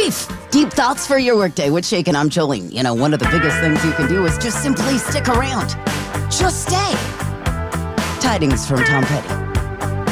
Brief, deep thoughts for your workday with Shaken. I'm Jolene. You know, one of the biggest things you can do is just simply stick around. Just stay. Tidings from Tom Petty.